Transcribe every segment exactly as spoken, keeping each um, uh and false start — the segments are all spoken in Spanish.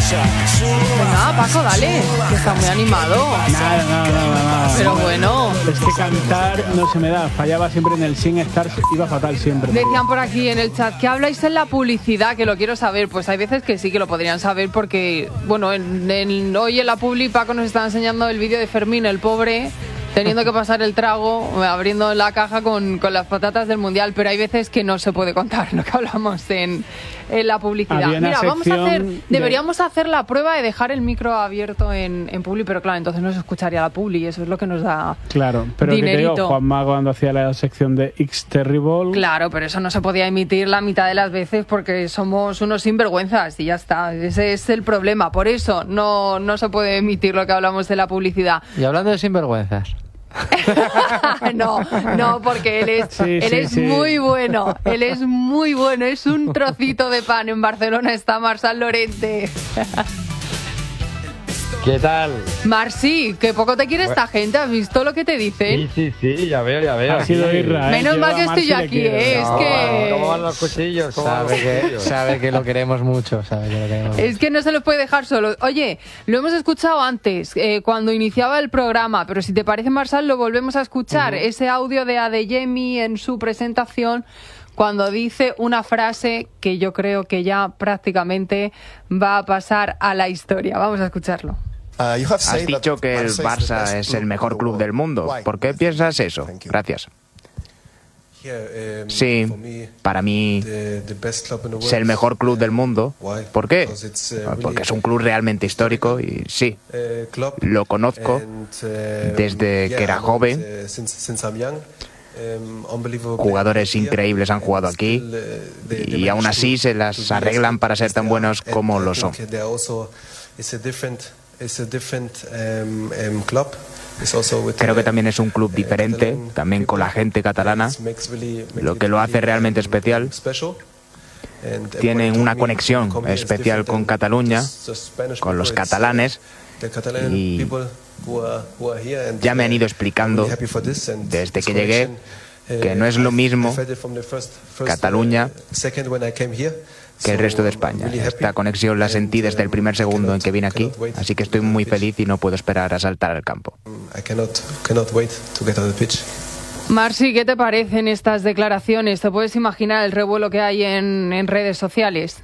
Venga, Paco, dale, que está muy animado. Nada, nada, nada, nada. Pero bueno. Es que cantar no se me da, fallaba siempre en el Sing Stars, iba fatal siempre. Decían por aquí en el chat que habláis en la publicidad, que lo quiero saber. Pues hay veces que sí que lo podrían saber porque, bueno, en, en, hoy en la publi Paco nos está enseñando el vídeo de Fermín, el pobre, teniendo que pasar el trago, abriendo la caja con, con las patatas del Mundial, pero hay veces que no se puede contar lo que hablamos en, en la publicidad. Mira, vamos a hacer, deberíamos de... hacer la prueba de dejar el micro abierto en, en publi, pero claro, entonces no se escucharía la publi y eso es lo que nos da claro, pero dinerito. Que te digo, Juan Mago cuando hacía la sección de X Terrible... Claro, pero eso no se podía emitir la mitad de las veces porque somos unos sinvergüenzas y ya está, ese es el problema, por eso no, no se puede emitir lo que hablamos de la publicidad. Y hablando de sinvergüenzas... no, no, porque él es, sí, él sí, es sí. muy bueno, él es muy bueno, es un trocito de pan. En Barcelona está Marsal Lorente. ¿Qué tal? Marci, que poco te quiere esta gente, ¿has visto lo que te dicen? Sí, sí, sí, ya veo, ya veo. Ha sido Israel. Menos mal que estoy yo aquí, ¿eh? No, es que... ¿Cómo van los cuchillos? Sabe que, sabe que lo queremos mucho, sabe que lo queremos mucho. Es que no se los puede dejar solo. Oye, lo hemos escuchado antes, eh, cuando iniciaba el programa, pero si te parece, Marsal, lo volvemos a escuchar. Uh-huh. Ese audio de Adeyemi en su presentación, cuando dice una frase que yo creo que ya prácticamente va a pasar a la historia. Vamos a escucharlo. Has dicho que el Barça es el mejor club del mundo. ¿Por qué piensas eso? Gracias. Sí, para mí es el mejor club del mundo. ¿Por qué? Porque es un club realmente histórico y sí, lo conozco desde que era joven. Jugadores increíbles han jugado aquí y aún así se las arreglan para ser tan buenos como lo son. Creo que también es un club diferente, también con la gente catalana, lo que lo hace realmente especial. Tienen una conexión especial con Cataluña, con los catalanes, y ya me han ido explicando desde que llegué que no es lo mismo Cataluña que el resto de España. Esta conexión la sentí desde el primer segundo en que vine aquí, así que estoy muy feliz y no puedo esperar a saltar al campo. Marci, ¿qué te parecen estas declaraciones? ¿Te puedes imaginar el revuelo que hay en, en redes sociales?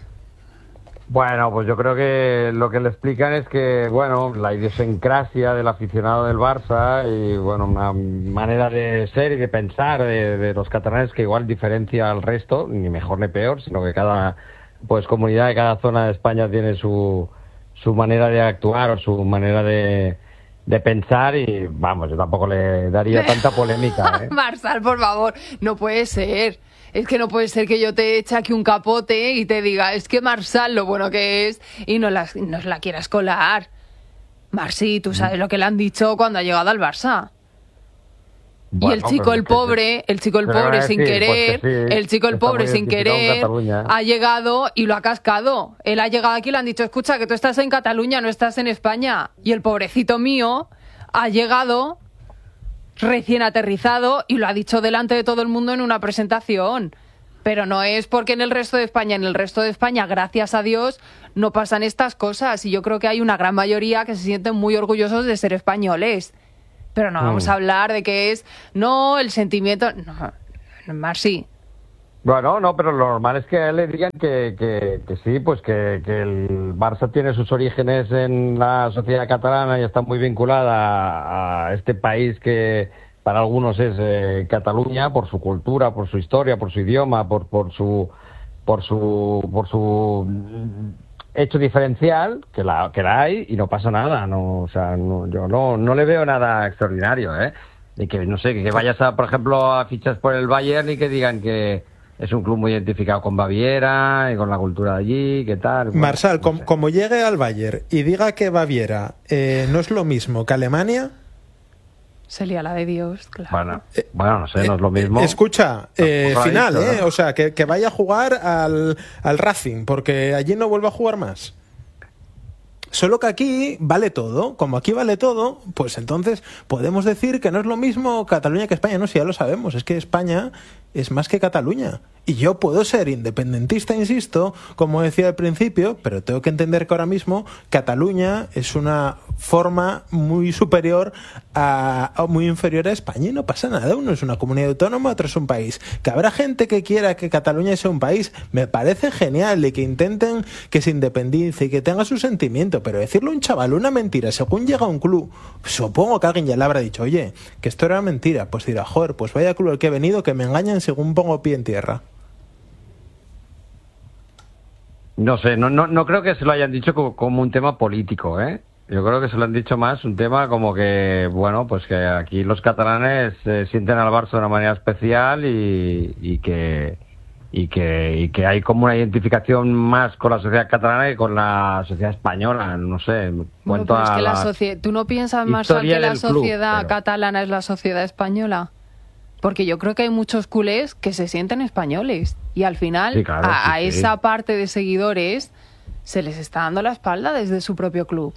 Bueno, pues yo creo que lo que le explican es que, bueno, la idiosincrasia del aficionado del Barça y, bueno, una manera de ser y de pensar de, de los catalanes que igual diferencia al resto, ni mejor ni peor, sino que cada pues comunidad de cada zona de España tiene su, su manera de actuar o su manera de, de pensar y, vamos, yo tampoco le daría tanta polémica, ¿eh? Marsal, por favor, no puede ser. Es que no puede ser que yo te eche aquí un capote y te diga, es que Marsal lo bueno que es y no la, no la quieras colar. Marci, tú sabes lo que le han dicho cuando ha llegado al Barça. Bueno, y el chico el pobre, el chico el pobre sin querer, sí, el chico el pobre sin querer ha llegado y lo ha cascado. Él ha llegado aquí y le han dicho, escucha, que tú estás en Cataluña, no estás en España. Y el pobrecito mío ha llegado recién aterrizado y lo ha dicho delante de todo el mundo en una presentación. Pero no es porque en el resto de España, en el resto de España, gracias a Dios, no pasan estas cosas. Y yo creo que hay una gran mayoría que se sienten muy orgullosos de ser españoles. Pero no vamos a hablar de que es, no, el sentimiento, no, Marci. Bueno, no, pero lo normal es que a él le digan que, que, que sí, pues que, que el Barça tiene sus orígenes en la sociedad catalana y está muy vinculada a, a este país que para algunos es eh, Cataluña, por su cultura, por su historia, por su idioma, por, por su, por su, por su hecho diferencial, que la, que la hay y no pasa nada, no, o sea, no, yo no, no le veo nada extraordinario, ¿eh? Y que, no sé, que vayas a, por ejemplo, a fichas por el Bayern y que digan que es un club muy identificado con Baviera y con la cultura de allí, ¿qué tal? Bueno, Marsal, no com, sé. como llegue al Bayern y diga que Baviera eh, no es lo mismo que Alemania... Sería la de Dios, claro. Bueno, eh, bueno no sé, no es lo mismo. Escucha, eh, no, final, visto, ¿eh? ¿no? O sea, que, que vaya a jugar al, al Racing, porque allí no vuelva a jugar más. Solo que aquí vale todo. Como aquí vale todo, pues entonces podemos decir que no es lo mismo Cataluña que España. No, si ya lo sabemos. Es que España es más que Cataluña. Y yo puedo ser independentista, insisto, como decía al principio, pero tengo que entender que ahora mismo Cataluña es una forma muy superior a, a muy inferior a España y no pasa nada. Uno es una comunidad autónoma, otro es un país. Que habrá gente que quiera que Cataluña sea un país, me parece genial, y que intenten que se independice y que tenga su sentimiento, pero decirle a un chaval una mentira según llega a un club, supongo que alguien ya le habrá dicho, oye, que esto era mentira, pues dirá, joder, pues vaya club al que he venido, que me engañan según pongo pie en tierra. No sé, no, no, no creo que se lo hayan dicho como, como un tema político, ¿eh? Yo creo que se lo han dicho más un tema como que, bueno, pues que aquí los catalanes eh, sienten al Barça de una manera especial y, y que y que y que hay como una identificación más con la sociedad catalana que con la sociedad española, no sé. Bueno, pero es que la socie- ¿tú no piensas, Marçal, que la sociedad club, pero... catalana es la sociedad española? Porque yo creo que hay muchos culés que se sienten españoles y al final sí, claro, a, a sí, sí. esa parte de seguidores se les está dando la espalda desde su propio club.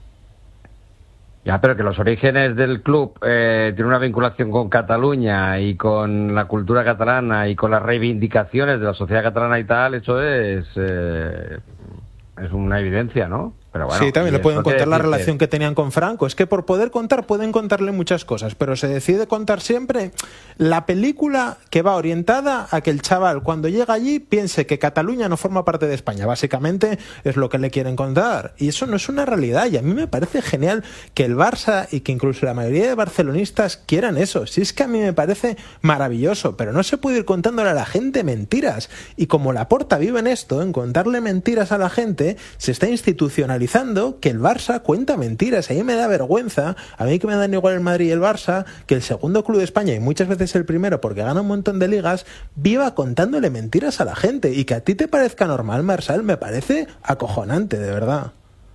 Ya, pero que los orígenes del club eh, tienen una vinculación con Cataluña y con la cultura catalana y con las reivindicaciones de la sociedad catalana y tal, eso es eh, es una evidencia, ¿no? Pero bueno, sí, también le pueden contar la relación que... que tenían con Franco. Es que por poder contar pueden contarle muchas cosas, pero se decide contar siempre la película que va orientada a que el chaval cuando llega allí piense que Cataluña no forma parte de España. Básicamente es lo que le quieren contar. Y eso no es una realidad. Y a mí me parece genial que el Barça y que incluso la mayoría de barcelonistas quieran eso. Si es que a mí me parece maravilloso, pero no se puede ir contándole a la gente mentiras. Y como Laporta vive en esto, en contarle mentiras a la gente, se está institucionalizando que el Barça cuenta mentiras. A mí me da vergüenza, a mí que me dan igual el Madrid y el Barça, que el segundo club de España, y muchas veces el primero porque gana un montón de ligas, viva contándole mentiras a la gente. Y que a ti te parezca normal, Marçal, me parece acojonante, de verdad.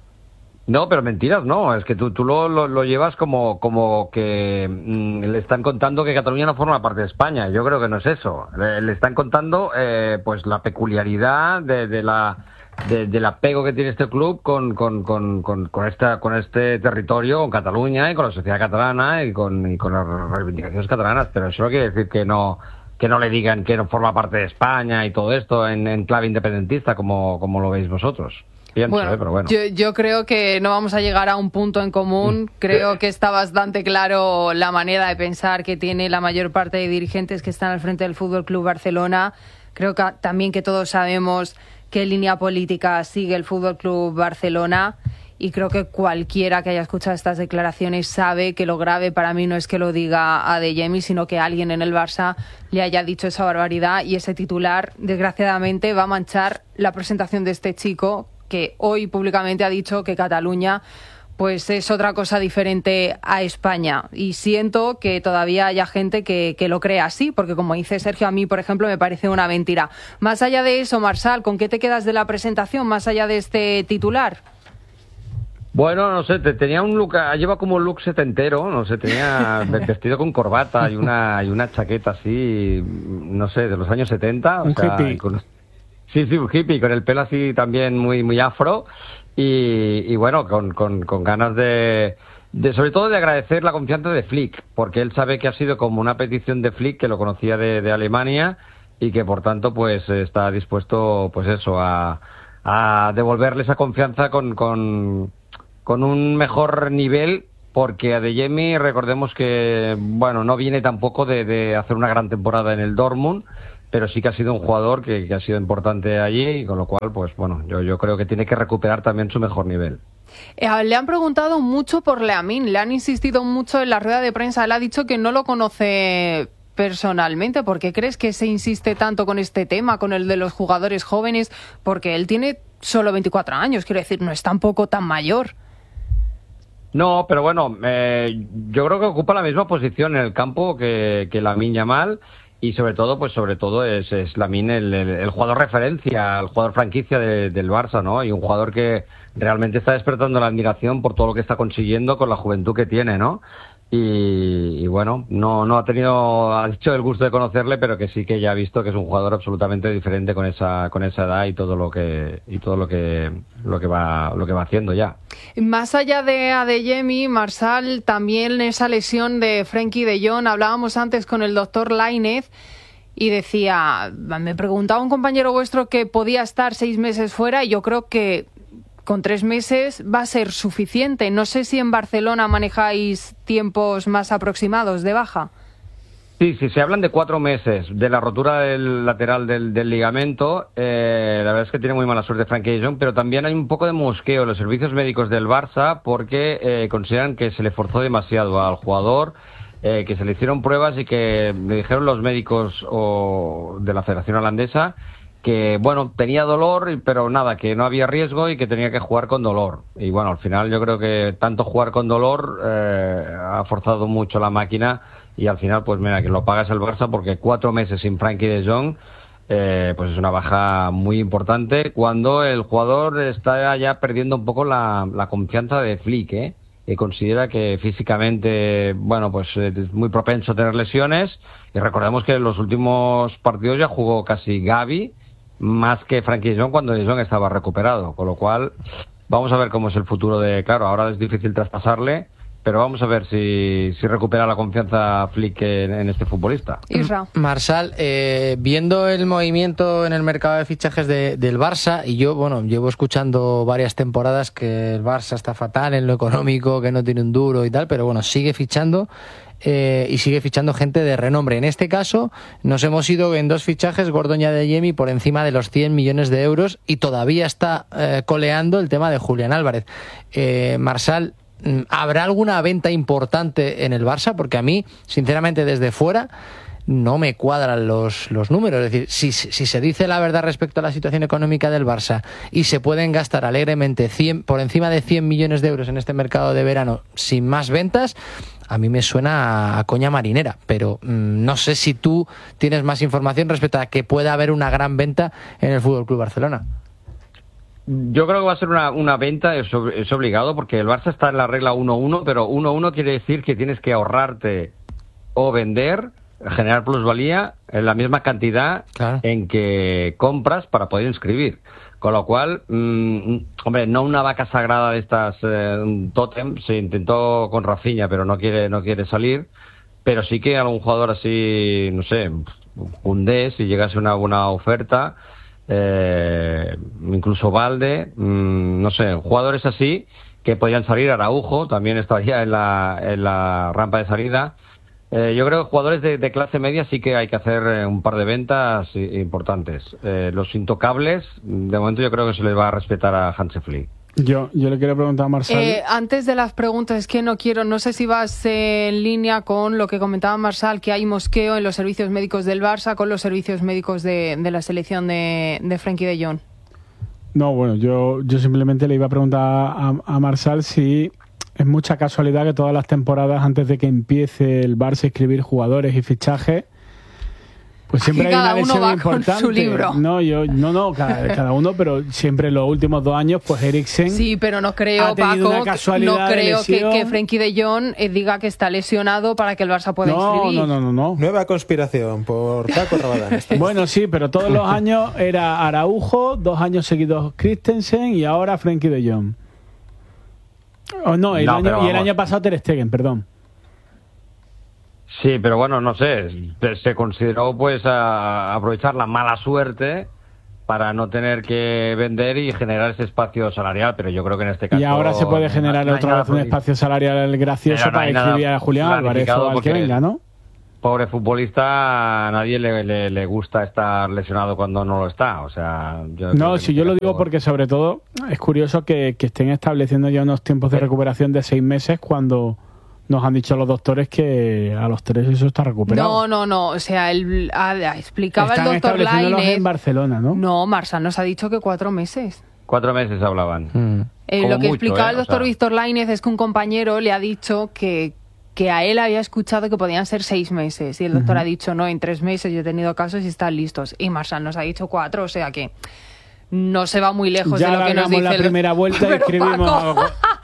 No, pero mentiras no, es que tú, tú lo, lo, lo llevas como, como que mmm, le están contando que Cataluña no forma parte de España. Yo creo que no es eso. Le, le están contando eh, pues la peculiaridad de, de la... De, del apego que tiene este club con con, con, con, con esta con este territorio, con Cataluña y con la sociedad catalana y con, y con las reivindicaciones catalanas, pero eso no quiere decir que no que no le digan que no forma parte de España y todo esto en, en clave independentista como, como lo veis vosotros. Pienso, bueno, eh, pero bueno. Yo, yo creo que no vamos a llegar a un punto en común. Creo que está bastante claro la manera de pensar que tiene la mayor parte de dirigentes que están al frente del Fútbol Club Barcelona. Creo que también que todos sabemos qué línea política sigue el Fútbol Club Barcelona, y creo que cualquiera que haya escuchado estas declaraciones sabe que lo grave para mí no es que lo diga Adeyemi, sino que alguien en el Barça le haya dicho esa barbaridad, y ese titular desgraciadamente va a manchar la presentación de este chico que hoy públicamente ha dicho que Cataluña pues es otra cosa diferente a España, y siento que todavía haya gente que, que lo crea así, porque como dice Sergio, a mí, por ejemplo, me parece una mentira. Más allá de eso, Marçal, ¿con qué te quedas de la presentación, más allá de este titular? Bueno, no sé, te, tenía un look, lleva como un look setentero, no sé, tenía vestido con corbata y una y una chaqueta así, no sé, de los años setenta. Un o sea, hippie. Con, sí, sí, un hippie, con el pelo así también muy muy afro. Y, y bueno, con, con, con ganas de, de, sobre todo de agradecer la confianza de Flick, porque él sabe que ha sido como una petición de Flick, que lo conocía de, de Alemania, y que por tanto pues está dispuesto pues eso, a, a devolverle esa confianza con, con, con un mejor nivel, porque Adeyemi, recordemos que, bueno, no viene tampoco de, de hacer una gran temporada en el Dortmund, pero sí que ha sido un jugador que, que ha sido importante allí, y con lo cual, pues bueno, yo, yo creo que tiene que recuperar también su mejor nivel. Eh, le han preguntado mucho por Leamín, le han insistido mucho en la rueda de prensa, él ha dicho que no lo conoce personalmente. ¿Por qué crees que se insiste tanto con este tema, con el de los jugadores jóvenes? Porque él tiene solo veinticuatro años, quiero decir, no es tampoco tan mayor. No, pero bueno, eh, yo creo que ocupa la misma posición en el campo que, que Lamine Yamal. Y sobre todo, pues sobre todo es, es Lamine el, el, el jugador referencia, el jugador franquicia de, del Barça, ¿no? Y un jugador que realmente está despertando la admiración por todo lo que está consiguiendo con la juventud que tiene, ¿no? Y, y bueno, no no ha tenido, ha dicho el gusto de conocerle, pero que sí que ya ha visto que es un jugador absolutamente diferente con esa con esa edad y todo lo que y todo lo que lo que va lo que va haciendo ya. Más allá de Adeyemi, Marçal, también esa lesión de Frenkie de Jong, hablábamos antes con el doctor Lainez, y decía, me preguntaba un compañero vuestro que podía estar seis meses fuera y yo creo que con tres meses va a ser suficiente. No sé si en Barcelona manejáis tiempos más aproximados de baja. Sí, sí, se hablan de cuatro meses de la rotura del lateral del, del ligamento. Eh, la verdad es que tiene muy mala suerte Frenkie de Jong, pero también hay un poco de mosqueo en los servicios médicos del Barça porque eh, consideran que se le forzó demasiado al jugador, eh, que se le hicieron pruebas y que le dijeron los médicos o, de la Federación Holandesa que, bueno, tenía dolor, pero nada, que no había riesgo y que tenía que jugar con dolor. Y bueno, al final yo creo que tanto jugar con dolor eh, ha forzado mucho la máquina. Y al final, pues mira, que lo pagas el Barça porque cuatro meses sin Frenkie de Jong, eh, pues es una baja muy importante cuando el jugador está ya perdiendo un poco la, la confianza de Flick, ¿eh? Y considera que físicamente, bueno, pues es muy propenso a tener lesiones. Y recordemos que en los últimos partidos ya jugó casi Gavi, más que Frenkie de Jong cuando de Jong estaba recuperado. Con lo cual, vamos a ver cómo es el futuro de... Claro, ahora es difícil traspasarle, pero vamos a ver si, si recupera la confianza Flick en, en este futbolista. Isra. Marsal, eh, viendo el movimiento en el mercado de fichajes de, del Barça, y yo, bueno, llevo escuchando varias temporadas que el Barça está fatal en lo económico, que no tiene un duro y tal, pero bueno, sigue fichando eh, y sigue fichando gente de renombre. En este caso, nos hemos ido en dos fichajes, Gordon y Adeyemi, por encima de los cien millones de euros y todavía está eh, coleando el tema de Julián Álvarez. Eh, Marsal, ¿habrá alguna venta importante en el Barça? Porque a mí, sinceramente, desde fuera no me cuadran los, los números. Es decir, si, si se dice la verdad respecto a la situación económica del Barça y se pueden gastar alegremente cien, por encima de cien millones de euros en este mercado de verano sin más ventas, a mí me suena a, a coña marinera. Pero mmm, no sé si tú tienes más información respecto a que pueda haber una gran venta en el F C Barcelona. Yo creo que va a ser una, una venta, es, es obligado, porque el Barça está en la regla uno uno, pero uno uno quiere decir que tienes que ahorrarte o vender, generar plusvalía en la misma cantidad claro. en que compras para poder inscribir. Con lo cual, mmm, hombre, no una vaca sagrada de estas, eh, un tótem, se intentó con Rafinha, pero no quiere, no quiere salir, pero sí que algún jugador así, no sé, Koundé, si llegase una buena oferta, Eh, incluso Valde, mmm, no sé, jugadores así que podían salir. Araujo también estaría en la, en la rampa de salida. Eh, yo creo que jugadores de, de clase media sí que hay que hacer eh, un par de ventas importantes. Eh, los intocables, de momento yo creo que se les va a respetar a Hansi Flick. Yo, yo le quiero preguntar a Marsal. Eh, antes de las preguntas, es que no quiero, no sé si vas eh, en línea con lo que comentaba Marsal, que hay mosqueo en los servicios médicos del Barça con los servicios médicos de, de la selección de, de Frenkie de Jong. No, bueno, yo, yo simplemente le iba a preguntar a, a Marsal si es mucha casualidad que todas las temporadas antes de que empiece el Barça a escribir jugadores y fichajes, pues siempre hay una lesión importante. Con su libro. No, yo, no, no, cada, cada uno, pero siempre en los últimos dos años, pues Eriksen. Sí, pero no creo, Paco, no creo que, que Frenkie de Jong eh, diga que está lesionado para que el Barça pueda no, inscribir. No, no, no, no. Nueva conspiración por Paco Rabadán. Bueno, sí, pero todos los años era Araujo, dos años seguidos Christensen y ahora Frenkie de Jong. Oh, no, el no, año, y el año pasado Ter Stegen, perdón. Sí, pero bueno, no sé, se consideró pues a aprovechar la mala suerte para no tener que vender y generar ese espacio salarial, pero yo creo que en este caso... Y ahora se puede generar no otra vez un espacio salarial gracioso no para inscribir a Julián Álvarez o al que venga, ¿no? Pobre futbolista, a nadie le, le, le gusta estar lesionado cuando no lo está, o sea... Yo no, si yo lo digo porque sobre todo es curioso que, que estén estableciendo ya unos tiempos de recuperación de seis meses cuando... Nos han dicho los doctores que a los tres eso está recuperado. No, no, no. O sea, él ah, explicaba Están el doctor Lainez. en Barcelona, ¿no? No, Marsal nos ha dicho que cuatro meses. Cuatro meses hablaban. Mm. Eh, lo que mucho, explicaba eh, el doctor o sea... Víctor Lainez es que un compañero le ha dicho que, que a él había escuchado que podían ser seis meses. Y el doctor uh-huh. ha dicho, no, en tres meses yo he tenido casos y están listos. Y Marsal nos ha dicho cuatro, o sea que... no se va muy lejos ya de lo que nos dice la el... primera vuelta y escribimos Paco,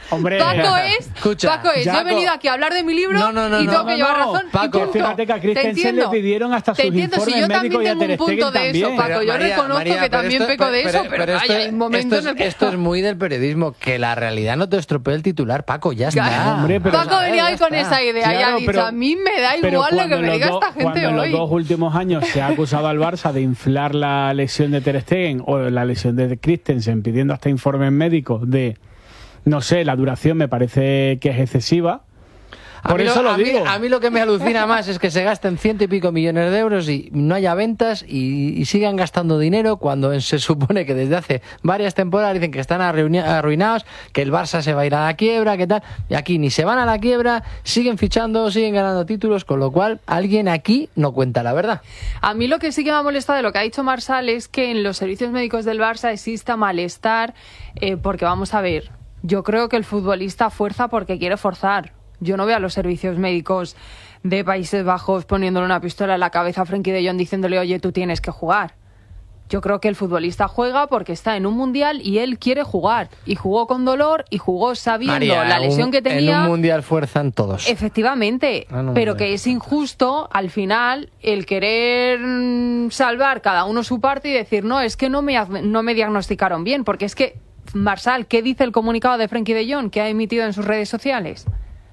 Hombre, Paco es, escucha, Paco es, yo he venido aquí a hablar de mi libro no, no, no, y no, tengo no, que llevar no, razón. Paco, y punto. fíjate que a Christensen le pidieron hasta sus Te entiendo, si informes yo también médicos y a tengo Ter un punto Stegen de eso, también. Paco. Pero, Yo María, reconozco María, que pero también esto- peco de pero- eso, pero- pero, pero vaya, esto- hay momentos esto es, en el que... esto es muy del periodismo, que la realidad no te estropee el titular, Paco, ya está. Claro, hombre, pero- Paco venía hoy Ya con está. esa idea y Claro, ha dicho, pero- a mí me da Pero igual lo que cuando me los diga dos- esta gente cuando en los hoy. dos últimos años se ha acusado al Barça de inflar la lesión de Ter Stegen o la lesión de Christensen pidiendo hasta informes médicos de, no sé, la duración me parece que es excesiva. A Por mí eso lo a mí- digo. A mí lo que me alucina más es que se gasten ciento y pico millones de euros y no haya ventas y, y sigan gastando dinero cuando se supone que desde hace varias temporadas dicen que están arruini- arruinados, que el Barça se va a ir a la quiebra, que tal. Y aquí ni se van a la quiebra, siguen fichando, siguen ganando títulos, con lo cual alguien aquí no cuenta la verdad. A mí lo que sí que me ha molestado de lo que ha dicho Marsal es que en los servicios médicos del Barça exista malestar, eh, porque vamos a ver, yo creo que el futbolista fuerza porque quiere forzar. Yo no veo a los servicios médicos de Países Bajos poniéndole una pistola en la cabeza a Frenkie de Jong diciéndole, oye, tú tienes que jugar. Yo creo que el futbolista juega porque está en un mundial y él quiere jugar. Y jugó con dolor y jugó sabiendo María, la lesión un- que tenía. En un mundial fuerzan todos. Efectivamente, Ah, no, pero no, que no. es injusto al final el querer mm, salvar cada uno su parte y decir, no, es que no me, no me diagnosticaron bien, porque es que, Marsal, ¿qué dice el comunicado de Frenkie de Jong que ha emitido en sus redes sociales?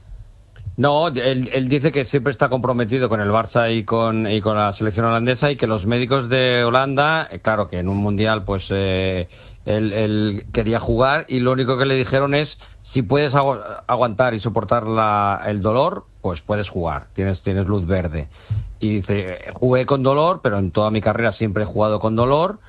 No, él, él dice que siempre está comprometido con el Barça y con, y con la selección holandesa y que los médicos de Holanda, eh, claro que en un mundial pues eh, él, él quería jugar y lo único que le dijeron es si puedes agu- aguantar y soportar la, el dolor, pues puedes jugar, tienes, tienes luz verde. Y dice, jugué con dolor, pero en toda mi carrera siempre he jugado con dolor.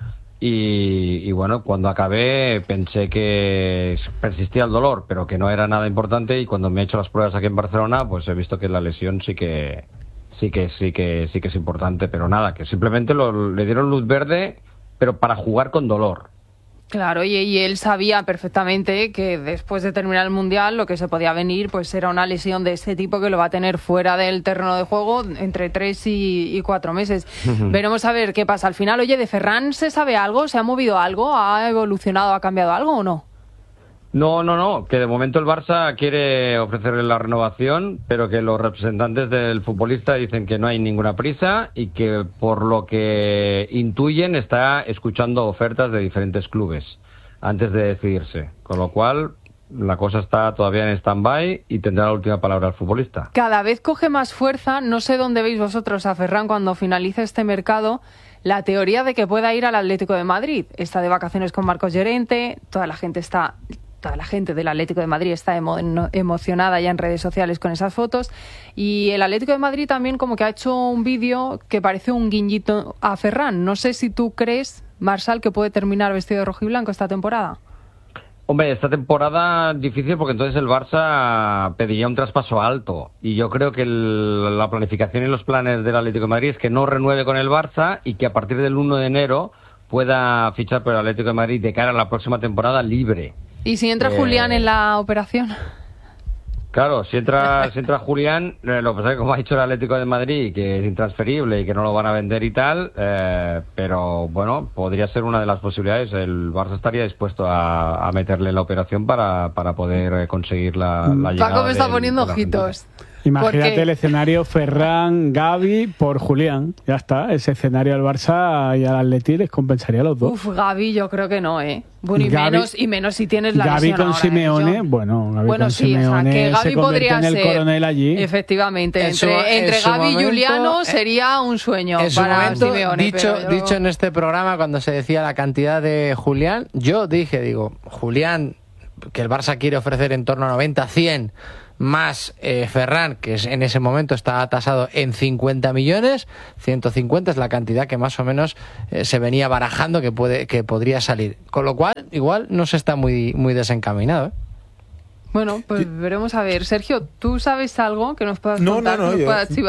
Y, y bueno, cuando acabé pensé que persistía el dolor, pero que no era nada importante y cuando me he hecho las pruebas aquí en Barcelona, pues he visto que la lesión sí que sí que sí que sí que es importante, pero nada, que simplemente lo, le dieron luz verde, pero para jugar con dolor. Claro, y, y él sabía perfectamente que después de terminar el Mundial lo que se podía venir pues era una lesión de este tipo que lo va a tener fuera del terreno de juego entre tres y, y cuatro meses. Veremos a ver qué pasa. Al final, oye, ¿de Ferran se sabe algo? ¿Se ha movido algo? ¿Ha evolucionado? ¿Ha cambiado algo o no? No, no, no, que de momento el Barça quiere ofrecerle la renovación, pero que los representantes del futbolista dicen que no hay ninguna prisa y que por lo que intuyen está escuchando ofertas de diferentes clubes antes de decidirse, con lo cual la cosa está todavía en stand-by y tendrá la última palabra el futbolista. Cada vez coge más fuerza, no sé dónde veis vosotros a Ferran cuando finalice este mercado, la teoría de que pueda ir al Atlético de Madrid. Está de vacaciones con Marcos Llorente, toda la gente está... Toda la gente del Atlético de Madrid está emo- no- emocionada ya en redes sociales con esas fotos. Y el Atlético de Madrid también como que ha hecho un vídeo que parece un guiñito a Ferran. No sé si tú crees, Marsal, que puede terminar vestido de rojiblanco esta temporada. Hombre, esta temporada difícil porque entonces el Barça pediría un traspaso alto y yo creo que el- la planificación y los planes del Atlético de Madrid es que no renueve con el Barça y que a partir del uno de enero pueda fichar por el Atlético de Madrid de cara a la próxima temporada libre. ¿Y si entra Eh, Julián en la operación? Claro, si entra, si entra Julián, eh, lo que pasa es que como ha dicho el Atlético de Madrid, que es intransferible y que no lo van a vender y tal, eh, pero bueno, podría ser una de las posibilidades. El Barça estaría dispuesto a, a meterle la operación para, para poder eh, conseguir la, la llegada. Paco me está del- poniendo del argentino. ojitos. Imagínate Porque- el escenario Ferran, Gavi por Julián. Ya está, ese escenario al Barça y al Atleti les compensaría a los dos. Uf, Gavi yo creo que no, ¿eh? Bueno, y, Gavi- menos, y menos si tienes la Gavi lesión con ahora, ¿eh? Simeone, Yo- bueno, Gavi bueno, con sí, o sea, Simeone que Gavi se convierte podría en el ser, coronel allí. efectivamente, En su- entre, en entre su Gavi y momento, Juliano eh, sería un sueño En su para momento, Simeone. dicho, pero yo- dicho en este programa, cuando se decía la cantidad de Julián, yo dije, digo, Julián, que el Barça quiere ofrecer en torno a noventa, cien, más eh, Ferran, que es, en ese momento está tasado en cincuenta millones, ciento cincuenta es la cantidad que más o menos eh, se venía barajando que puede que podría salir. Con lo cual, igual no se está muy, muy desencaminado, ¿eh? Bueno, pues veremos a ver. Sergio, ¿tú sabes algo que nos puedas No, contar, no, no, que nos yo- puedas chivar?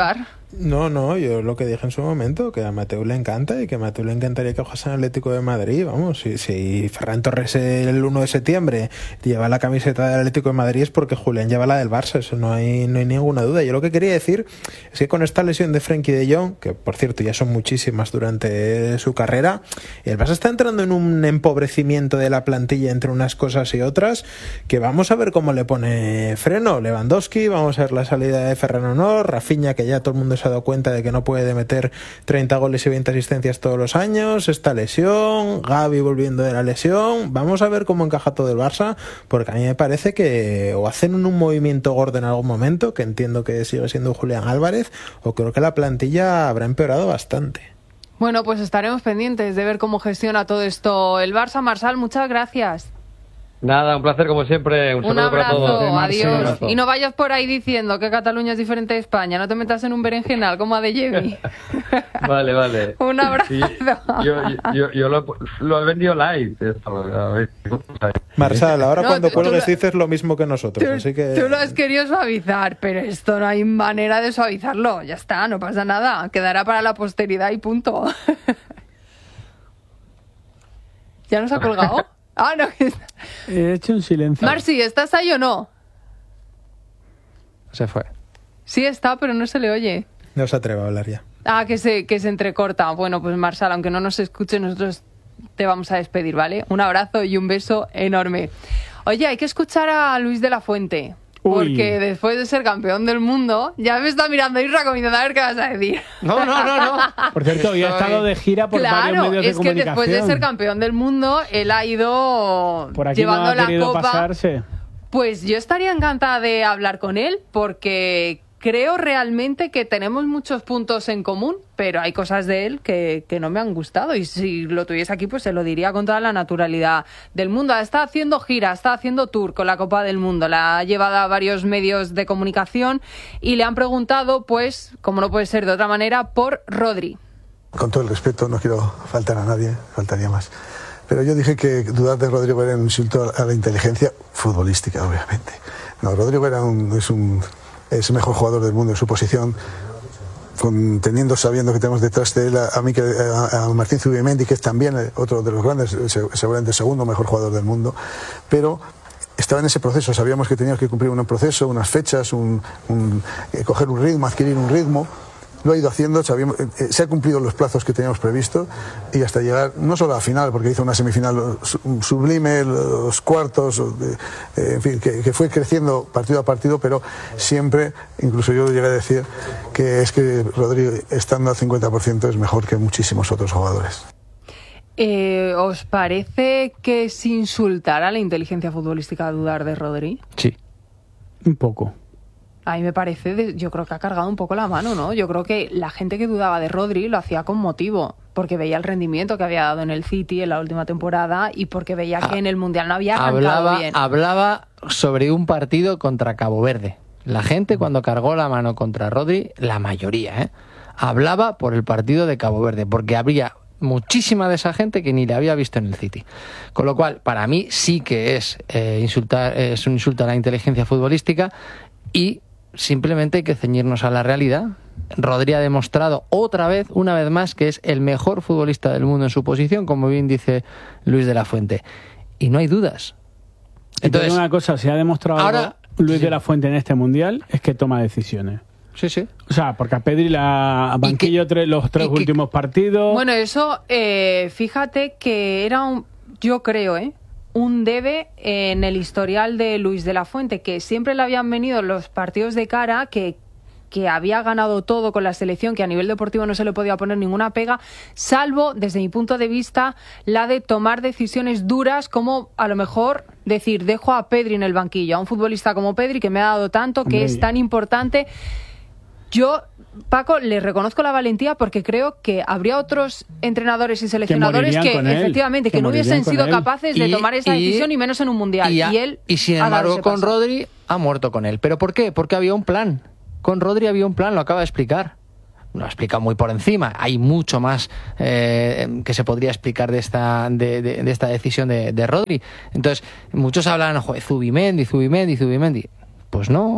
No, no, yo lo que dije en su momento, que a Mateu le encanta y que a Mateu le encantaría que jugase en el Atlético de Madrid. Vamos, si, si Ferran Torres el uno de septiembre lleva la camiseta del Atlético de Madrid es porque Julián lleva la del Barça, eso no hay, no hay ninguna duda. Yo lo que quería decir es que con esta lesión de Frenkie de Jong, que por cierto ya son muchísimas durante su carrera, el Barça está entrando en un empobrecimiento de la plantilla entre unas cosas y otras, que vamos a ver cómo le pone freno Lewandowski, vamos a ver la salida de Ferran Honor, Rafinha, que ya todo el mundo se ha dado cuenta de que no puede meter treinta goles y veinte asistencias todos los años, esta lesión, Gavi volviendo de la lesión. Vamos a ver cómo encaja todo el Barça, porque a mí me parece que o hacen un movimiento gordo en algún momento, que entiendo que sigue siendo Julián Álvarez, o creo que la plantilla habrá empeorado bastante. Bueno, pues estaremos pendientes de ver cómo gestiona todo esto el Barça. Marsal, muchas gracias. Nada, un placer como siempre. Un, un saludo para abrazo, todos. adiós. Y no vayas por ahí diciendo que Cataluña es diferente de España. No te metas en un berenjenal como a De Jemi. Vale, vale. Un abrazo. Sí, yo yo, yo lo, lo he vendido live. Marsal, ahora no, cuando tú, cuelgues tú, dices lo mismo que nosotros. Tú, así que... tú lo has querido suavizar, pero esto no hay manera de suavizarlo. Ya está, no pasa nada. Quedará para la posteridad y punto. ¿Ya nos ha colgado? Ah, no. He hecho un silencio. Marci, ¿estás ahí o no? Se fue. Sí está, pero no se le oye. No se atreve a hablar ya. Ah, que se, que se entrecorta. Bueno, pues Marsal, aunque no nos escuche, nosotros te vamos a despedir, ¿vale? Un abrazo y un beso enorme. Oye, hay que escuchar a Luis de la Fuente. Porque Uy. Después de ser campeón del mundo, ya me está mirando Isra como diciendo, a ver qué vas a decir. No, no, no, no. Por cierto, hoy ha estado de gira por claro, varios medios de comunicación. Claro, es que después de ser campeón del mundo, él ha ido por aquí llevando no ha la copa. Pasarse. Pues yo estaría encantada de hablar con él, porque creo realmente que tenemos muchos puntos en común, pero hay cosas de él que, que no me han gustado, y si lo tuviese aquí pues se lo diría con toda la naturalidad del mundo. Está haciendo gira, está haciendo tour con la Copa del Mundo, la ha llevado a varios medios de comunicación y le han preguntado, pues, como no puede ser de otra manera, por Rodri. Con todo el respeto, no quiero faltar a nadie, faltaría más, pero yo dije que dudar de Rodrigo era un insulto a la inteligencia futbolística, obviamente. No, Rodrigo era un, es un es el mejor jugador del mundo en su posición, con, teniendo, sabiendo que tenemos detrás de él a, a, mí, a, a Martín Zubimendi, que es también otro de los grandes, seguramente el segundo mejor jugador del mundo, pero estaba en ese proceso, sabíamos que teníamos que cumplir un proceso, unas fechas, un, un, eh, coger un ritmo, adquirir un ritmo. Lo ha ido haciendo, sabíamos, eh, se ha cumplido los plazos que teníamos previsto y hasta llegar, no solo a la final, porque hizo una semifinal sublime, los cuartos, eh, en fin, que, que fue creciendo partido a partido, pero siempre, incluso yo llegué a decir que es que Rodrigo, estando al cincuenta por ciento, es mejor que muchísimos otros jugadores. Eh, ¿Os parece que es insultar a la inteligencia futbolística dudar de Rodri? Sí. Un poco. A mí me parece, yo creo que ha cargado un poco la mano, ¿no? Yo creo que la gente que dudaba de Rodri lo hacía con motivo, porque veía el rendimiento que había dado en el City en la última temporada y porque veía que en el Mundial no había arrancado hablaba, bien. Hablaba sobre un partido contra Cabo Verde. La gente cuando cargó la mano contra Rodri, la mayoría, ¿eh? Hablaba por el partido de Cabo Verde, porque habría muchísima de esa gente que ni le había visto en el City. Con lo cual, para mí sí que es, eh, insultar, es un insulto a la inteligencia futbolística y simplemente hay que ceñirnos a la realidad. Rodri ha demostrado otra vez, una vez más, que es el mejor futbolista del mundo en su posición, como bien dice Luis de la Fuente. Y no hay dudas. Entonces, una cosa, si ha demostrado ahora, algo, Luis sí. de la Fuente en este Mundial, es que toma decisiones. Sí, sí. O sea, porque a Pedri la banquillo tres, los tres últimos que, partidos. Bueno, eso, eh, fíjate que era un, yo creo, ¿eh? un debe en el historial de Luis de la Fuente, que siempre le habían venido los partidos de cara, que, que había ganado todo con la selección, que a nivel deportivo no se le podía poner ninguna pega, salvo, desde mi punto de vista, la de tomar decisiones duras, como a lo mejor decir, dejo a Pedri en el banquillo, a un futbolista como Pedri, que me ha dado tanto, que Hombre. es tan importante. Yo, Paco, le reconozco la valentía porque creo que habría otros entrenadores y seleccionadores que, que efectivamente, que, que no hubiesen sido él. capaces de y, tomar esa y, decisión y menos en un mundial. Y, a, y él y sin embargo, con paso. Rodri ha muerto con él. ¿Pero por qué? Porque había un plan. Con Rodri había un plan, lo acaba de explicar. Lo ha explicado muy por encima. Hay mucho más eh, que se podría explicar de esta de, de, de esta decisión de, de Rodri. Entonces, muchos hablan, joder, Zubimendi, Zubimendi, Zubimendi. Pues no.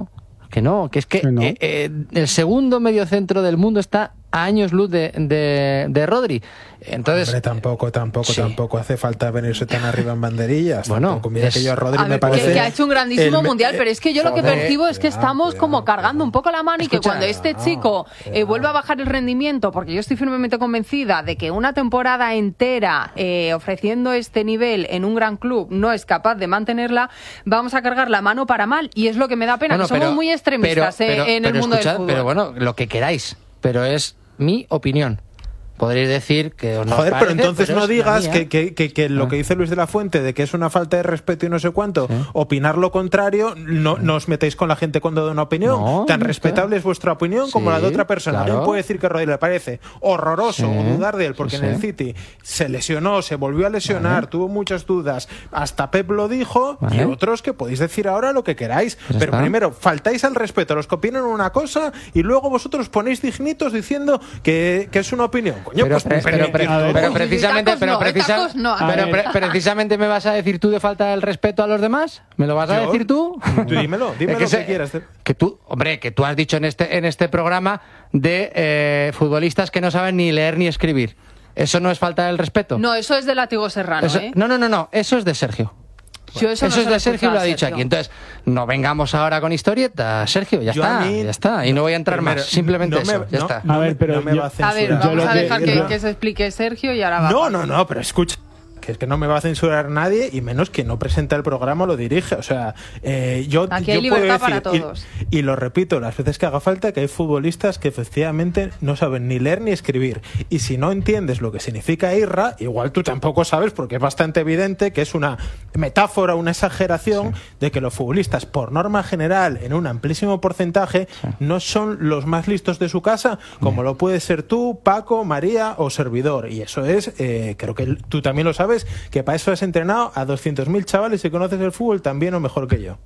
que no, que es que, que no. eh, eh, el segundo mediocentro del mundo está a años luz de, de, de Rodri. Entonces, Hombre, tampoco, tampoco, sí. tampoco hace falta venirse tan arriba en banderillas. Bueno, tampoco. Mira es- que yo a Rodri A me ver, parece... que, que ha hecho un grandísimo el- mundial, pero es que yo lo que joder, percibo es que cuidado, estamos cuidado, como cuidado. cargando un poco la mano y que Escucha, cuando este chico eh, vuelva a bajar el rendimiento, porque yo estoy firmemente convencida de que una temporada entera eh, ofreciendo este nivel en un gran club no es capaz de mantenerla, vamos a cargar la mano para mal y es lo que me da pena, bueno, que somos pero- muy extremistas pero- eh, pero- en el pero mundo escuchad, del fútbol. Pero bueno, lo que queráis, pero es mi opinión. Podréis decir que os no os Joder, pero parece, entonces pero no es la digas mía. que, que, que, que lo Ah. que dice Luis de la Fuente de que es una falta de respeto y no sé cuánto, Sí. opinar lo contrario, no, no os metéis con la gente cuando da una opinión. No, Tan no respetable es vuestra opinión como Sí, la de otra persona. claro. Alguien puede decir que Rodri le parece horroroso Sí, o dudar de él porque sí, en el sí. City se lesionó, se volvió a lesionar, tuvo muchas dudas, hasta Pep lo dijo, y Vale. otros que podéis decir ahora lo que queráis. Pues ya pero está. primero, faltáis al respeto a los que opinan una cosa y luego vosotros ponéis dignitos diciendo que, que es una opinión. Coño, Pero, pues pre- pero, pre- a ver. pero Uy, precisamente, tacos pero, no, precisa- tacos no. A pero ver. pre- precisamente me vas a decir tú de falta del respeto a los demás. ¿Me lo vas a Yo- decir tú? Tú dímelo, dime Es lo que se- quieras. Que tú, hombre, que tú has dicho en este en este programa de eh, futbolistas que no saben ni leer ni escribir. ¿Eso no es falta del respeto? No, eso es de Látigo Serrano, Eso- ¿eh? no, no, no, no, eso es de Sergio. Yo eso, Eso, no se es de Sergio y escuchaba lo a ha dicho Sergio. aquí. Entonces, no vengamos ahora con historietas, Sergio, ya Yo a está, mí- ya está. Y no voy a entrar Primero, más, simplemente no me- eso, ya no, está. no A ver, me- pero no me yo- va a A censurar. ver, Yo vamos lo a que- dejar que, yo- que se explique Sergio y ahora va. No, no, no, pero escucha. Que es que no me va a censurar nadie y menos quien no presenta el programa o lo dirige. O sea, eh, yo, Aquí yo hay puedo libertad decir, para y- todos. Y, lo repito las veces que haga falta, que hay futbolistas que efectivamente no saben ni leer ni escribir. Y si no entiendes lo que significa irra, igual tú tampoco sabes porque es bastante evidente que es una metáfora, una exageración de que los futbolistas, por norma general, en un amplísimo porcentaje, no son los más listos de su casa, como lo puede ser tú, Paco, María o servidor. Y eso es, eh, creo que tú también lo sabes, que para eso has entrenado a doscientos mil chavales y conoces el fútbol tan bien o mejor que yo.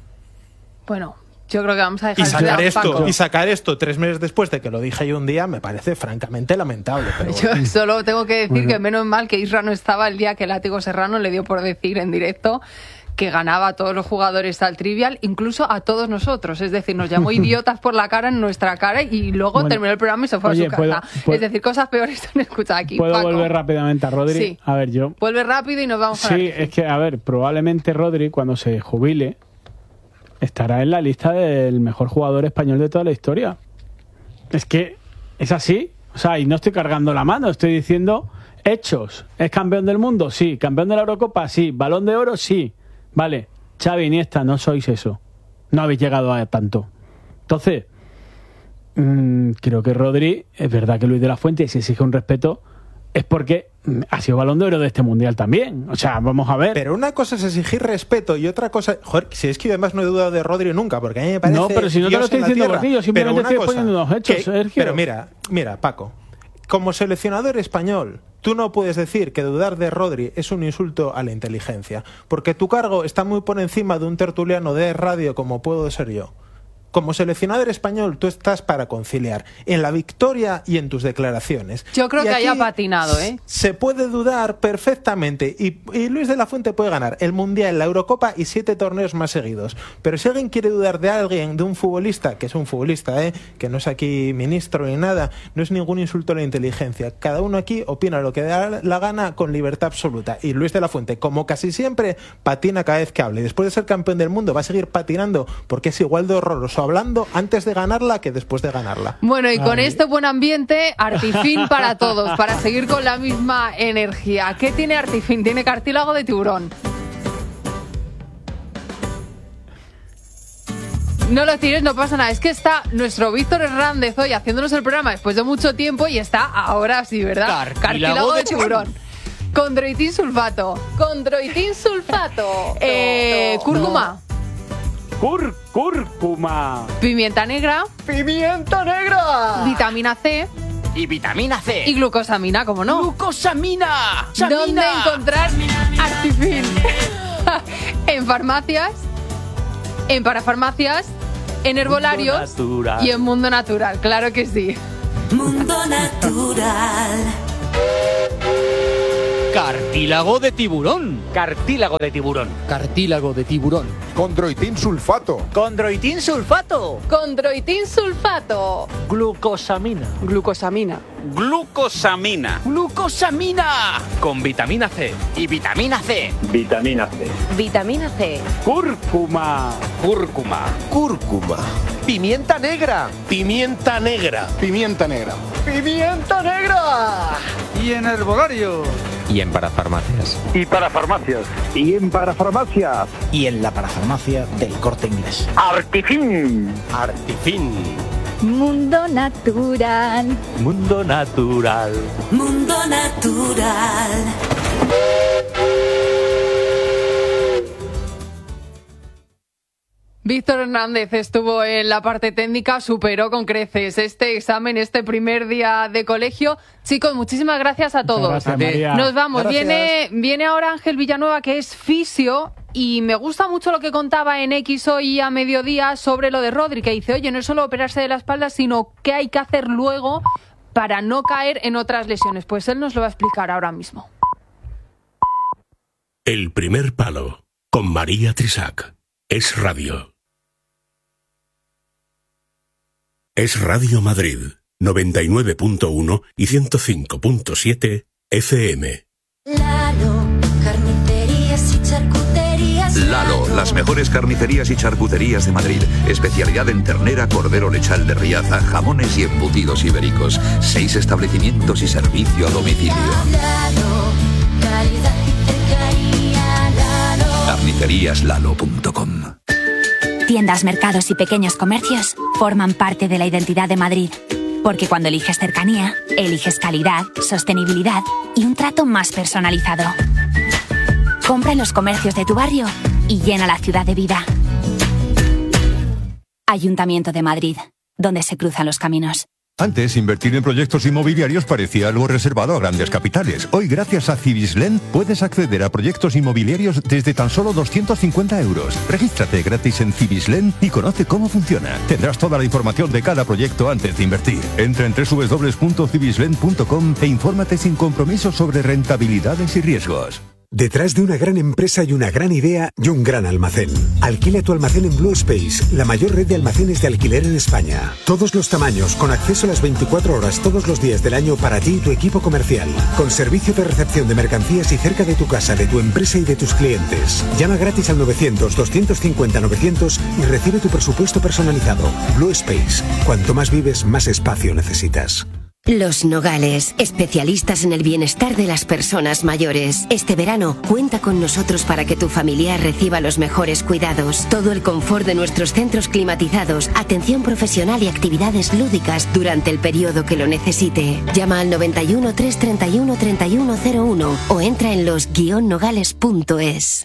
Bueno, yo creo que vamos a Y dejar sacar de esto, Paco. y sacar esto tres meses después de que lo dije yo un día me parece francamente lamentable. Pero bueno. Yo solo tengo que decir que menos mal que Isra no estaba el día que Látigo Serrano le dio por decir en directo que ganaba a todos los jugadores al trivial, incluso a todos nosotros. Es decir, nos llamó idiotas por la cara en nuestra cara y luego Bueno, terminó el programa y se fue oye, a su ¿puedo- casa. puedo- es decir, cosas peores se han escuchado aquí. ¿Puedo Paco. volver rápidamente a Rodri? Sí. A ver, yo... Vuelve rápido y nos vamos a Sí, es que, a ver, probablemente Rodri, cuando se jubile, estará en la lista del mejor jugador español de toda la historia. Es que es así. O sea, y no estoy cargando la mano, estoy diciendo hechos. ¿Es campeón del mundo? Sí. ¿Campeón de la Eurocopa? Sí. ¿Balón de oro? Sí. Vale. Xavi, Iniesta, no sois eso. No habéis llegado a tanto. Entonces, mmm, creo que Rodri, es verdad que Luis de la Fuente, si exige un respeto, es porque mm, ha sido Balón de Oro de este Mundial también. O sea, vamos a ver. Pero una cosa es exigir respeto y otra cosa... Joder, si es que yo además no he dudado de Rodri nunca, porque a mí me parece... No, pero si no te Dios lo estoy en la diciendo tierra. por ti, yo simplemente Pero una estoy cosa, poniendo unos hechos, que- Sergio. Pero mira, mira, Paco, como seleccionador español, tú no puedes decir que dudar de Rodri es un insulto a la inteligencia, porque tu cargo está muy por encima de un tertuliano de radio como puedo ser yo. Como seleccionador español, tú estás para conciliar en la victoria y en tus declaraciones. Yo creo Y que aquí haya patinado, ¿eh? Se puede dudar perfectamente y, y Luis de la Fuente puede ganar el Mundial, la Eurocopa y siete torneos más seguidos. Pero si alguien quiere dudar de alguien, de un futbolista, que es un futbolista, ¿eh? Que no es aquí ministro ni nada, no es ningún insulto a la inteligencia. Cada uno aquí opina lo que da la gana con libertad absoluta. Y Luis de la Fuente, como casi siempre, patina cada vez que hable. Después de ser campeón del mundo va a seguir patinando porque es igual de horroroso hablando antes de ganarla que después de ganarla. Bueno, y con Ay. este buen ambiente, Artifin para todos, para seguir con la misma energía. ¿Qué tiene Artifin? Tiene cartílago de tiburón. No lo tires, no pasa nada. Es que está nuestro Víctor Hernández hoy haciéndonos el programa después de mucho tiempo y está ahora sí, ¿verdad? Cartílago de tiburón. Condroitin sulfato. Condroitin sulfato. Eh, cúrcuma. Cur, cúrcuma. Pimienta negra. ¡Pimienta negra! Vitamina C. Y vitamina C. Y glucosamina, ¿cómo no? ¡Glucosamina! ¿Dónde encontrar Artifin? En farmacias, en parafarmacias, en herbolarios y en Mundo Natural, claro que sí. Mundo Natural. Cartílago de tiburón. Cartílago de tiburón. Cartílago de tiburón. Condroitin sulfato. Condroitin sulfato. Condroitin sulfato. Glucosamina. Glucosamina. Glucosamina. Glucosamina. Con vitamina C. Y vitamina C. Vitamina C. Vitamina C. Cúrcuma. Cúrcuma. Cúrcuma. Pimienta negra. Pimienta negra. Pimienta negra. Pimienta negra. Y en herbolario. Y en parafarmacias. Y para farmacias. Y en parafarmacias. Y en la parafarmacia del Corte Inglés. Artifin. Artifin. Mundo natural. Mundo natural. Mundo natural. Víctor Hernández estuvo en la parte técnica, superó con creces este examen, este primer día de colegio. Chicos, muchísimas gracias a todos. Gracias, María. Nos vamos. Gracias. Viene, viene ahora Ángel Villanueva, que es fisio, y me gusta mucho lo que contaba en X hoy a mediodía sobre lo de Rodri, que dice, oye, no es solo operarse de la espalda, sino qué hay que hacer luego para no caer en otras lesiones. Pues él nos lo va a explicar ahora mismo. El primer palo, con María Trisac. Es radio. Es Radio Madrid, noventa y nueve punto uno y ciento cinco punto siete F M. Lalo, carnicerías y charcuterías. Lalo, las mejores carnicerías y charcuterías de Madrid. Especialidad en ternera, cordero lechal de Riaza, jamones y embutidos ibéricos. Seis establecimientos y servicio a domicilio. Lalo, calidad y cercanía. Lalo. carnicerías lalo punto com. Tiendas, mercados y pequeños comercios forman parte de la identidad de Madrid. Porque cuando eliges cercanía, eliges calidad, sostenibilidad y un trato más personalizado. Compra en los comercios de tu barrio y llena la ciudad de vida. Ayuntamiento de Madrid, donde se cruzan los caminos. Antes, invertir en proyectos inmobiliarios parecía algo reservado a grandes capitales. Hoy, gracias a Cibislen, puedes acceder a proyectos inmobiliarios desde tan solo doscientos cincuenta euros. Regístrate gratis en Cibislen y conoce cómo funciona. Tendrás toda la información de cada proyecto antes de invertir. Entra en doble u doble u doble u punto cibislen punto com e infórmate sin compromiso sobre rentabilidades y riesgos. Detrás de una gran empresa y una gran idea y un gran almacén. Alquila tu almacén en Blue Space, la mayor red de almacenes de alquiler en España. Todos los tamaños, con acceso a las veinticuatro horas todos los días del año para ti y tu equipo comercial. Con servicio de recepción de mercancías y cerca de tu casa, de tu empresa y de tus clientes. Llama gratis al novecientos, doscientos cincuenta, novecientos y recibe tu presupuesto personalizado. Blue Space. Cuanto más vives, más espacio necesitas. Los Nogales, especialistas en el bienestar de las personas mayores. Este verano, cuenta con nosotros para que tu familiar reciba los mejores cuidados. Todo el confort de nuestros centros climatizados, atención profesional y actividades lúdicas durante el periodo que lo necesite. Llama al noventa y uno, trescientos treinta y uno, treinta y uno cero uno o entra en los guion nogales punto es.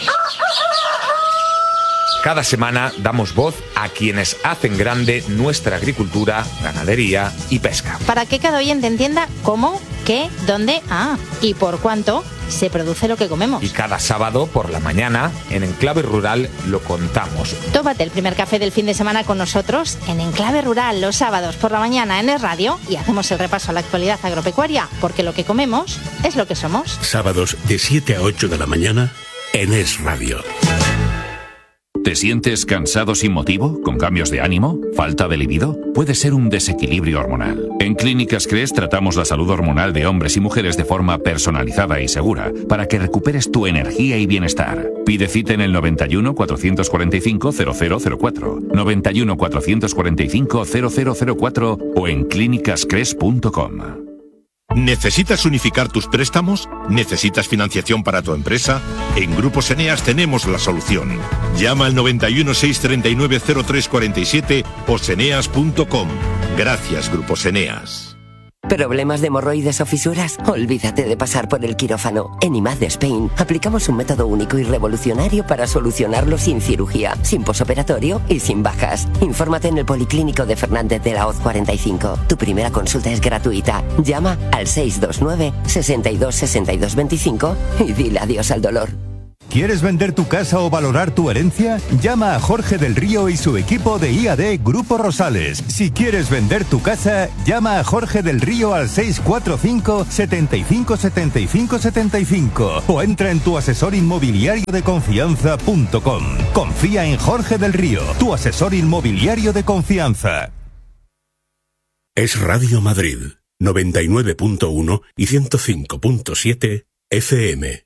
Cada semana damos voz a quienes hacen grande nuestra agricultura, ganadería y pesca. Para que cada oyente entienda cómo, qué, dónde, ah, y por cuánto se produce lo que comemos. Y cada sábado por la mañana, en Enclave Rural, lo contamos. Tómate el primer café del fin de semana con nosotros en Enclave Rural los sábados por la mañana en Es Radio y hacemos el repaso a la actualidad agropecuaria, porque lo que comemos es lo que somos. Sábados de siete a ocho de la mañana en Es Radio. ¿Te sientes cansado sin motivo? ¿Con cambios de ánimo? ¿Falta de libido? Puede ser un desequilibrio hormonal. En Clínicas Cres tratamos la salud hormonal de hombres y mujeres de forma personalizada y segura para que recuperes tu energía y bienestar. Pide cita en el noventa y uno, cuatrocientos cuarenta y cinco, cero cero cero cuatro, noventa y uno, cuatrocientos cuarenta y cinco, cero cero cero cuatro o en clínicas cres punto com. ¿Necesitas unificar tus préstamos? ¿Necesitas financiación para tu empresa? En Grupos Eneas tenemos la solución. Llama al noventa y uno, seiscientos treinta y nueve, cero tres cuarenta y siete o seneas punto com. Gracias, Grupos Eneas. ¿Problemas de hemorroides o fisuras? Olvídate de pasar por el quirófano. En I M A D de Spain aplicamos un método único y revolucionario para solucionarlo sin cirugía, sin posoperatorio y sin bajas. Infórmate en el Policlínico de Fernández de la Hoz cuarenta y cinco. Tu primera consulta es gratuita. Llama al seiscientos veintinueve, sesenta y dos, sesenta y dos veinticinco y dile adiós al dolor. ¿Quieres vender tu casa o valorar tu herencia? Llama a Jorge del Río y su equipo de I A D Grupo Rosales. Si quieres vender tu casa, llama a Jorge del Río al seis cuatro cinco, setenta y cinco, setenta y cinco, setenta y cinco o entra en tu asesor inmobiliario de confianza punto com. Confía en Jorge del Río, tu asesor inmobiliario de confianza. Es Radio Madrid, noventa y nueve punto uno y ciento cinco punto siete F M.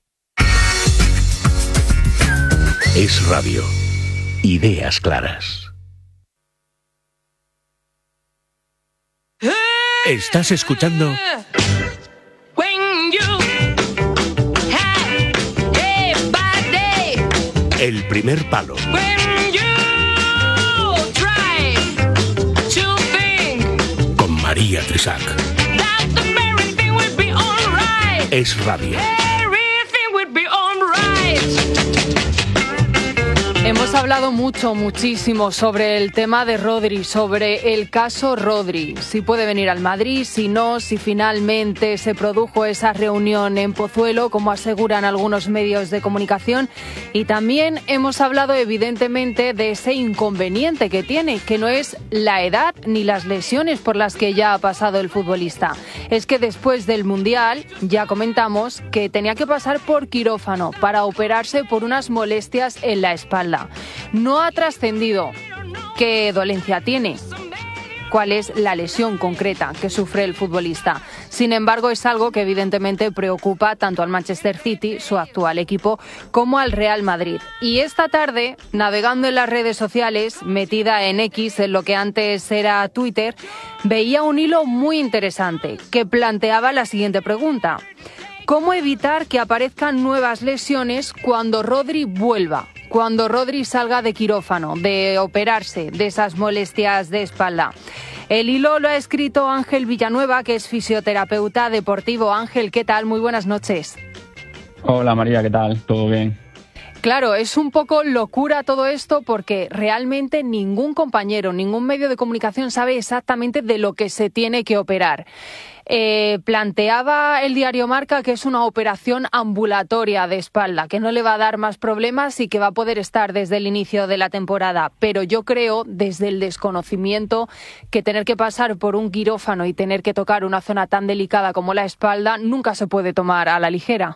Es Radio. Ideas claras. Estás escuchando El Primer Palo. Con María Trisac. Es Radio. Hemos hablado mucho, muchísimo sobre el tema de Rodri, sobre el caso Rodri. Si puede venir al Madrid, si no, si finalmente se produjo esa reunión en Pozuelo, como aseguran algunos medios de comunicación. Y también hemos hablado, evidentemente, de ese inconveniente que tiene, que no es la edad ni las lesiones por las que ya ha pasado el futbolista. Es que después del Mundial, ya comentamos que tenía que pasar por quirófano para operarse por unas molestias en la espalda. No ha trascendido qué dolencia tiene, cuál es la lesión concreta que sufre el futbolista. Sin embargo, es algo que evidentemente preocupa tanto al Manchester City, su actual equipo, como al Real Madrid. Y esta tarde, navegando en las redes sociales, metida en X, en lo que antes era Twitter, veía un hilo muy interesante que planteaba la siguiente pregunta: ¿cómo evitar que aparezcan nuevas lesiones cuando Rodri vuelva? Cuando Rodri salga de quirófano, de operarse, de esas molestias de espalda. El hilo lo ha escrito Ángel Villanueva, que es fisioterapeuta deportivo. Ángel, ¿qué tal? Muy buenas noches. Hola María, ¿qué tal? ¿Todo bien? Claro, es un poco locura todo esto porque realmente ningún compañero, ningún medio de comunicación sabe exactamente de lo que se tiene que operar. Eh, planteaba el diario Marca que es una operación ambulatoria de espalda, que no le va a dar más problemas y que va a poder estar desde el inicio de la temporada. Pero yo creo, desde el desconocimiento, que tener que pasar por un quirófano y tener que tocar una zona tan delicada como la espalda nunca se puede tomar a la ligera.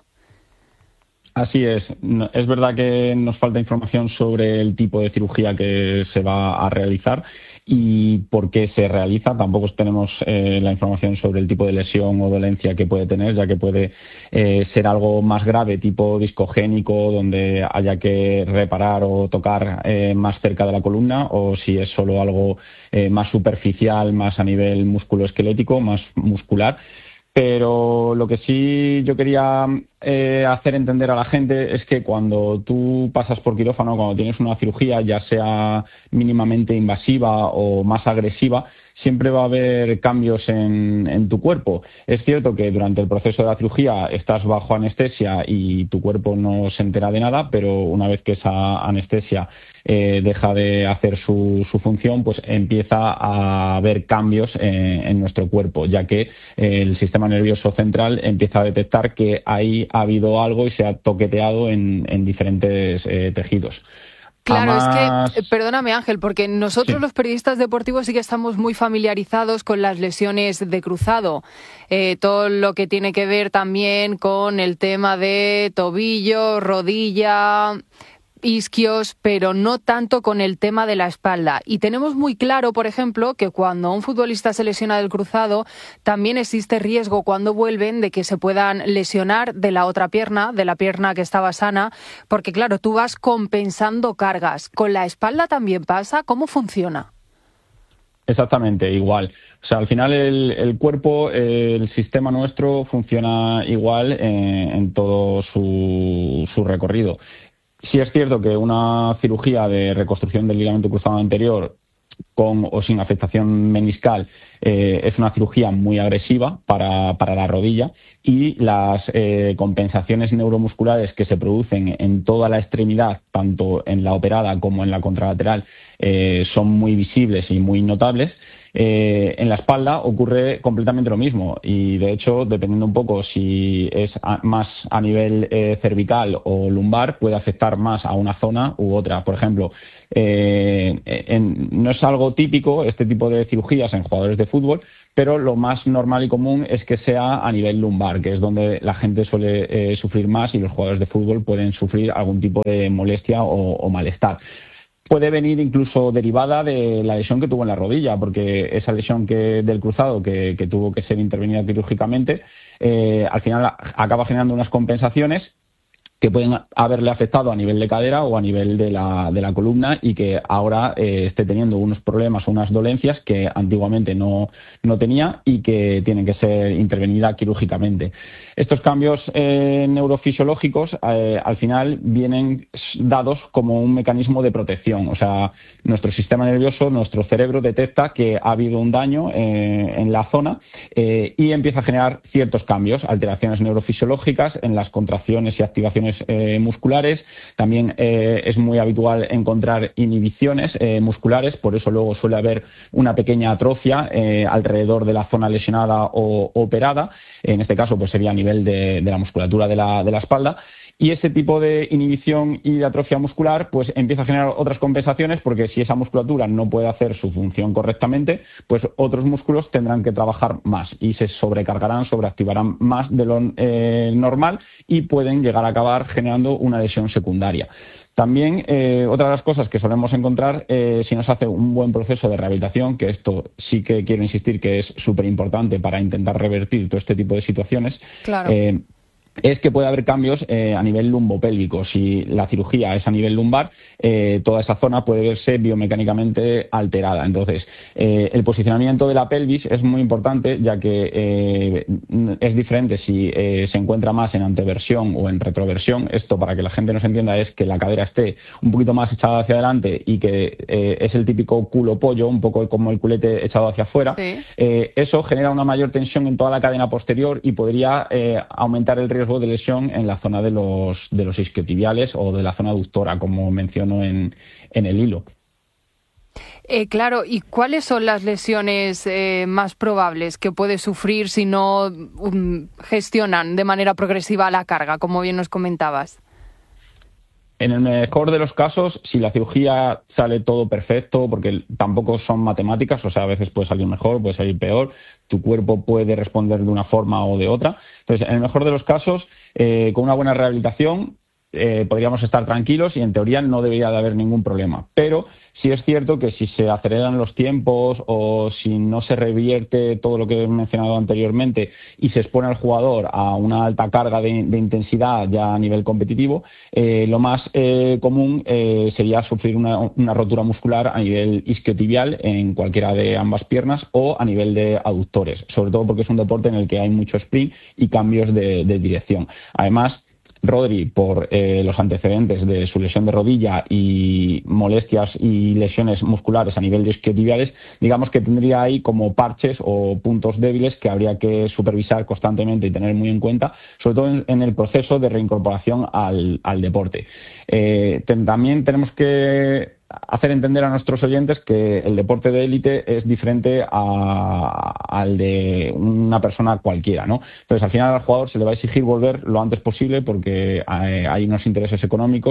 Así es. Es verdad que nos falta información sobre el tipo de cirugía que se va a realizar y por qué se realiza. Tampoco tenemos eh, la información sobre el tipo de lesión o dolencia que puede tener, ya que puede eh, ser algo más grave, tipo discogénico, donde haya que reparar o tocar eh, más cerca de la columna, o si es solo algo eh, más superficial, más a nivel musculoesquelético, más muscular. Pero lo que sí yo quería eh, hacer entender a la gente es que cuando tú pasas por quirófano, cuando tienes una cirugía, ya sea mínimamente invasiva o más agresiva, siempre va a haber cambios en, en tu cuerpo. Es cierto que durante el proceso de la cirugía estás bajo anestesia y tu cuerpo no se entera de nada, pero una vez que esa anestesia eh, deja de hacer su, su función, pues empieza a haber cambios eh, en nuestro cuerpo, ya que eh, el sistema nervioso central empieza a detectar que ahí ha habido algo y se ha toqueteado en, en diferentes eh, tejidos. Claro, Además, es que, perdóname Ángel, porque nosotros sí. los periodistas deportivos sí que estamos muy familiarizados con las lesiones de cruzado. Eh, todo lo que tiene que ver también con el tema de tobillo, rodilla, isquios, pero no tanto con el tema de la espalda. Y tenemos muy claro, por ejemplo, que cuando un futbolista se lesiona del cruzado, también existe riesgo cuando vuelven de que se puedan lesionar de la otra pierna, de la pierna que estaba sana, porque claro, tú vas compensando cargas. ¿Con la espalda también pasa? ¿Cómo funciona? Exactamente, igual. O sea, al final el, el cuerpo, eh, el sistema nuestro funciona igual eh, en todo su, su recorrido. Sí es cierto que una cirugía de reconstrucción del ligamento cruzado anterior con o sin afectación meniscal, eh, es una cirugía muy agresiva para, para la rodilla, y las eh, compensaciones neuromusculares que se producen en toda la extremidad, tanto en la operada como en la contralateral, eh, son muy visibles y muy notables. Eh, en la espalda ocurre completamente lo mismo, y de hecho, dependiendo un poco si es a, más a nivel eh, cervical o lumbar, puede afectar más a una zona u otra. Por ejemplo, eh, en, no es algo típico este tipo de cirugías en jugadores de fútbol, pero lo más normal y común es que sea a nivel lumbar, que es donde la gente suele eh, sufrir más, y los jugadores de fútbol pueden sufrir algún tipo de molestia o, o malestar. Puede venir incluso derivada de la lesión que tuvo en la rodilla, porque esa lesión que del cruzado que, que tuvo que ser intervenida quirúrgicamente, eh, al final acaba generando unas compensaciones que pueden haberle afectado a nivel de cadera o a nivel de la, de la columna, y que ahora eh, esté teniendo unos problemas o unas dolencias que antiguamente no, no tenía y que tienen que ser intervenidas quirúrgicamente. Estos cambios eh, neurofisiológicos eh, al final vienen dados como un mecanismo de protección. O sea, nuestro sistema nervioso, nuestro cerebro detecta que ha habido un daño eh, en la zona eh, y empieza a generar ciertos cambios, alteraciones neurofisiológicas en las contracciones y activaciones eh, musculares. También eh, es muy habitual encontrar inhibiciones eh, musculares, por eso luego suele haber una pequeña atrofia eh, alrededor de la zona lesionada o operada. En este caso, pues sería a nivel de, de la musculatura de la, de la espalda. Y ese tipo de inhibición y de atrofia muscular pues empieza a generar otras compensaciones, porque si esa musculatura no puede hacer su función correctamente, pues otros músculos tendrán que trabajar más y se sobrecargarán, sobreactivarán más de lo eh, normal, y pueden llegar a acabar generando una lesión secundaria. También, eh, otra de las cosas que solemos encontrar, eh, si no se hace un buen proceso de rehabilitación, que esto sí que quiero insistir que es súper importante para intentar revertir todo este tipo de situaciones, claro. eh, es que puede haber cambios eh, a nivel lumbopélvico. Si la cirugía es a nivel lumbar, eh, toda esa zona puede verse biomecánicamente alterada. Entonces, eh, el posicionamiento de la pelvis es muy importante, ya que eh, es diferente si eh, se encuentra más en anteversión o en retroversión. Esto, para que la gente nos entienda, es que la cadera esté un poquito más echada hacia adelante y que eh, es el típico culo pollo, un poco como el culete echado hacia afuera. Sí. Eh, eso genera una mayor tensión en toda la cadena posterior y podría eh, aumentar el riesgo de lesión en la zona de los, de los isquiotibiales o de la zona aductora, como menciono en, en el hilo. Eh, claro, ¿y cuáles son las lesiones eh, más probables que puede sufrir si no um, gestionan de manera progresiva la carga, como bien nos comentabas? En el mejor de los casos, si la cirugía sale todo perfecto, porque tampoco son matemáticas, o sea, a veces puede salir mejor, puede salir peor, tu cuerpo puede responder de una forma o de otra. Entonces, en el mejor de los casos, eh, con una buena rehabilitación, eh, podríamos estar tranquilos y en teoría no debería de haber ningún problema. Pero sí es cierto que si se aceleran los tiempos o si no se revierte todo lo que he mencionado anteriormente y se expone al jugador a una alta carga de, de intensidad ya a nivel competitivo, eh, lo más eh, común eh, sería sufrir una, una rotura muscular a nivel isquiotibial en cualquiera de ambas piernas o a nivel de aductores, sobre todo porque es un deporte en el que hay mucho sprint y cambios de, de dirección. Además, Rodri, por eh, los antecedentes de su lesión de rodilla y molestias y lesiones musculares a nivel de isquiotibiales, digamos que tendría ahí como parches o puntos débiles que habría que supervisar constantemente y tener muy en cuenta, sobre todo en, en el proceso de reincorporación al, al deporte. Eh, ten, también tenemos que hacer entender a nuestros oyentes que el deporte de élite es diferente a, al de una persona cualquiera, ¿no? Entonces, al final al jugador se le va a exigir volver lo antes posible porque hay, hay unos intereses económicos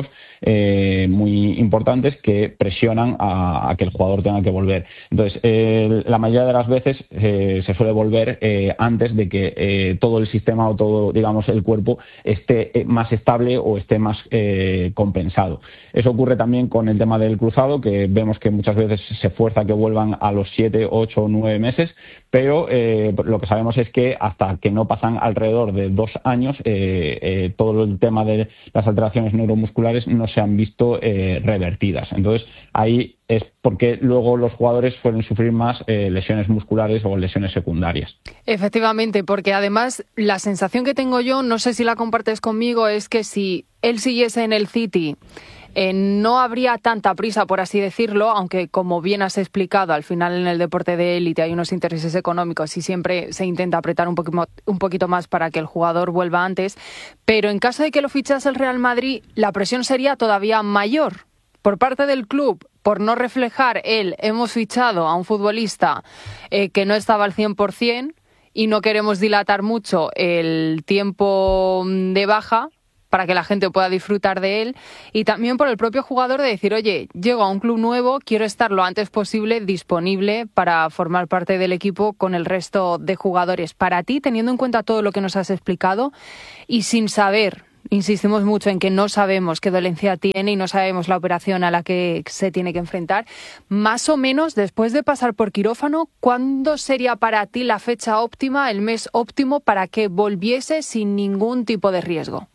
eh, muy importantes que presionan a, a que el jugador tenga que volver. Entonces, eh, la mayoría de las veces eh, se suele volver eh, antes de que eh, todo el sistema o todo, digamos, el cuerpo esté más estable o esté más eh, compensado. Eso ocurre también con el tema del cruzado, que vemos que muchas veces se fuerza que vuelvan a los siete, ocho o nueve meses, pero eh, lo que sabemos es que hasta que no pasan alrededor de dos años, eh, eh, todo el tema de las alteraciones neuromusculares no se han visto eh, revertidas. Entonces, ahí es porque luego los jugadores suelen sufrir más eh, lesiones musculares o lesiones secundarias. Efectivamente, porque además la sensación que tengo yo, no sé si la compartes conmigo, es que si él siguiese en el City eh, no habría tanta prisa, por así decirlo, aunque como bien has explicado, al final en el deporte de élite hay unos intereses económicos y siempre se intenta apretar un poquito, un poquito más para que el jugador vuelva antes, pero en caso de que lo fichase el Real Madrid, la presión sería todavía mayor por parte del club, por no reflejar el hemos fichado a un futbolista eh, que no estaba al cien por ciento y no queremos dilatar mucho el tiempo de baja para que la gente pueda disfrutar de él, y también por el propio jugador de decir, oye, llego a un club nuevo, quiero estar lo antes posible disponible para formar parte del equipo con el resto de jugadores. Para ti, teniendo en cuenta todo lo que nos has explicado y sin saber, insistimos mucho en que no sabemos qué dolencia tiene y no sabemos la operación a la que se tiene que enfrentar, más o menos después de pasar por quirófano, ¿cuándo sería para ti la fecha óptima, el mes óptimo para que volviese sin ningún tipo de riesgo?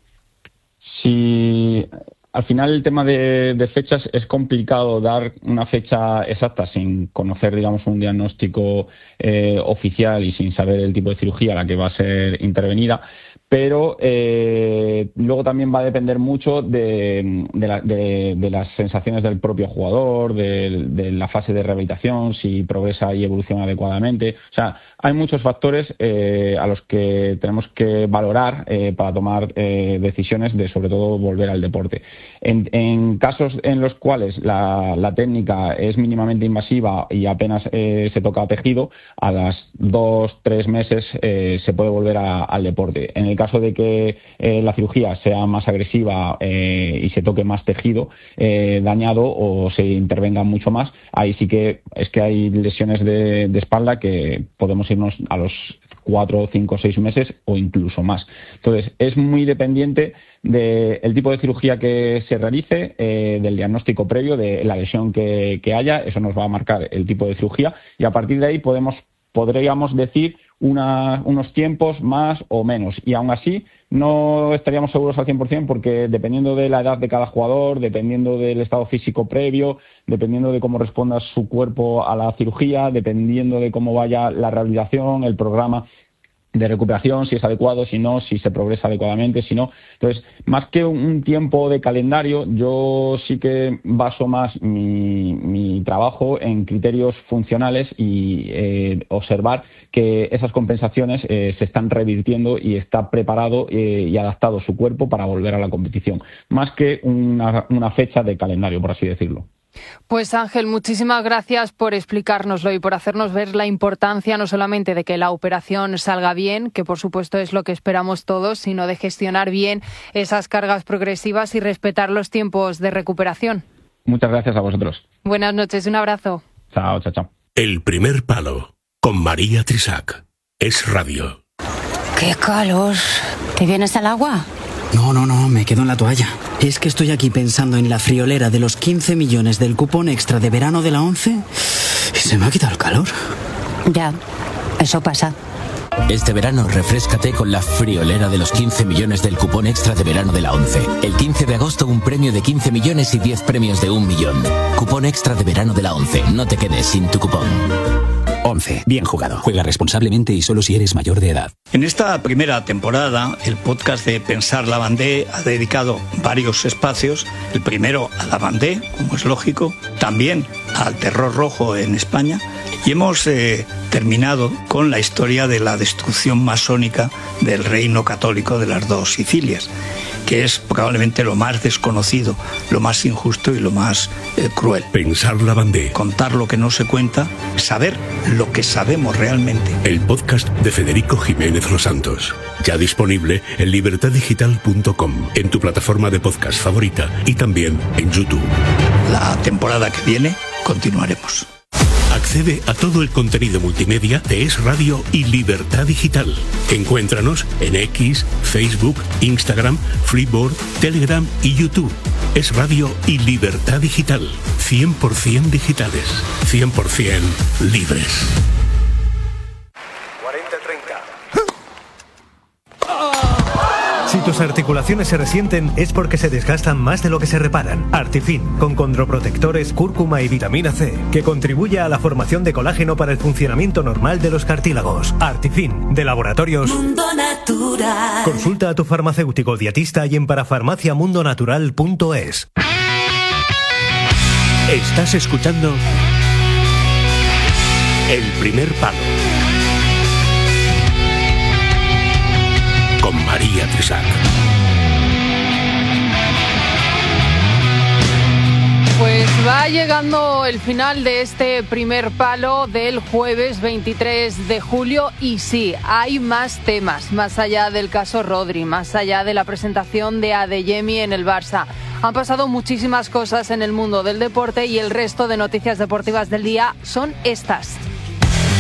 Sí, al final el tema de, de fechas es complicado dar una fecha exacta sin conocer, digamos, un diagnóstico eh, oficial y sin saber el tipo de cirugía a la que va a ser intervenida. Pero eh, luego también va a depender mucho de, de, la, de, de las sensaciones del propio jugador, de, de la fase de rehabilitación, si progresa y evoluciona adecuadamente. O sea, hay muchos factores eh, a los que tenemos que valorar eh, para tomar eh, decisiones de, sobre todo, volver al deporte. En, en casos en los cuales la, la técnica es mínimamente invasiva y apenas eh, se toca tejido, a las dos, tres meses eh, se puede volver a, al deporte. En el caso de que eh, la cirugía sea más agresiva eh, y se toque más tejido eh, dañado o se intervenga mucho más, ahí sí que es que hay lesiones de, de espalda que podemos irnos a los cuatro, cinco, seis meses o incluso más. Entonces, es muy dependiente del tipo de cirugía que se realice, eh, del diagnóstico previo, de la lesión que, que haya. Eso nos va a marcar el tipo de cirugía y a partir de ahí podemos podríamos decir una, unos tiempos más o menos, y aún así no estaríamos seguros al cien por ciento porque dependiendo de la edad de cada jugador, dependiendo del estado físico previo, dependiendo de cómo responda su cuerpo a la cirugía, dependiendo de cómo vaya la rehabilitación, el programa de recuperación, si es adecuado, si no, si se progresa adecuadamente, si no. Entonces, más que un tiempo de calendario, yo sí que baso más mi, mi trabajo en criterios funcionales y eh, observar que esas compensaciones eh, se están revirtiendo y está preparado eh, y adaptado su cuerpo para volver a la competición, más que una, una fecha de calendario, por así decirlo. Pues Ángel, muchísimas gracias por explicárnoslo y por hacernos ver la importancia no solamente de que la operación salga bien, que por supuesto es lo que esperamos todos, sino de gestionar bien esas cargas progresivas y respetar los tiempos de recuperación. Muchas gracias a vosotros. Buenas noches, un abrazo. Chao, chao, chao. El primer palo, con María Trisac. Es radio. ¡Qué calor! ¿Te vienes al agua? No, no, no, me quedo en la toalla. Es que estoy aquí pensando en la friolera de los quince millones del cupón extra de verano de la ONCE y se me ha quitado el calor. Ya, eso pasa. Este verano refréscate con la friolera de los quince millones del cupón extra de verano de la ONCE. El quince de agosto un premio de quince millones y diez premios de un millón. Cupón extra de verano de la ONCE. No te quedes sin tu cupón. ONCE. Bien jugado. Juega responsablemente y solo si eres mayor de edad. En esta primera temporada, el podcast de Pensar Lavandé ha dedicado varios espacios. El primero a Lavandé, como es lógico, también al terror rojo en España. Y hemos eh, terminado con la historia de la destrucción masónica del reino católico de las dos Sicilias, que es probablemente lo más desconocido, lo más injusto y lo más eh, cruel. Pensar Lavandé. Contar lo que no se cuenta, saber lo que sabemos realmente. El podcast de Federico Jiménez Los Santos. Ya disponible en libertad digital punto com, en tu plataforma de podcast favorita y también en YouTube. La temporada que viene continuaremos. Accede a todo el contenido multimedia de Es Radio y Libertad Digital. Encuéntranos en X, Facebook, Instagram, Freeboard, Telegram y YouTube. Es Radio y Libertad Digital. cien por ciento digitales. cien por ciento libres. cuarenta treinta. Si tus articulaciones se resienten es porque se desgastan más de lo que se reparan. Artifin, con condroprotectores, cúrcuma y vitamina C, que contribuye a la formación de colágeno para el funcionamiento normal de los cartílagos. Artifin, de Laboratorios Mundo Natural. Consulta a tu farmacéutico dietista y en parafarmacia mundo natural punto es. Estás escuchando El Primer Palo con María Tresac. Pues va llegando el final de este Primer Palo del jueves veintitrés de julio y sí, hay más temas, más allá del caso Rodri, más allá de la presentación de Adeyemi en el Barça. Han pasado muchísimas cosas en el mundo del deporte y el resto de noticias deportivas del día son estas.